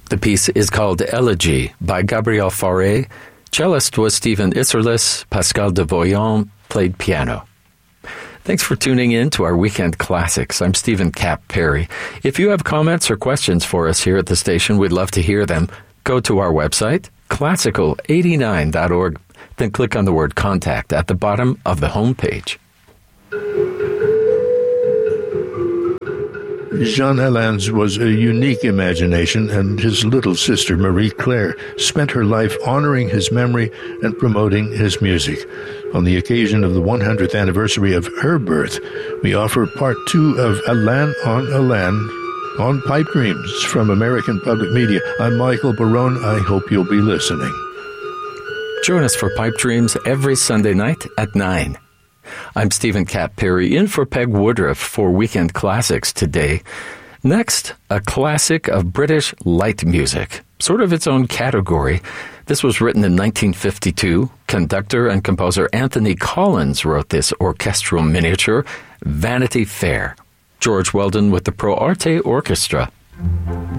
The piece is called Elegy by Gabriel Fauré. Cellist was Stephen Isserlis. Pascal de Voyant played piano. Thanks for tuning in to our Weekend Classics. I'm Stephen Cap Perry. If you have comments or questions for us here at the station, we'd love to hear them. Go to our website, classical89.org, then click on the word Contact at the bottom of the home page. Jean Helin's was a unique imagination, and his little sister, Marie-Claire, spent her life honoring his memory and promoting his music. On the occasion of the 100th anniversary of her birth, we offer part 2 of Alain on Pipe Dreams from American Public Media. I'm Michael Barone. I hope you'll be listening. Join us for Pipe Dreams every Sunday night at 9. I'm Stephen Cap Perry, in for Peg Woodruff for Weekend Classics today. Next, a classic of British light music, sort of its own category. This was written in 1952. Conductor and composer Anthony Collins wrote this orchestral miniature, Vanity Fair. George Weldon with the Pro Arte Orchestra.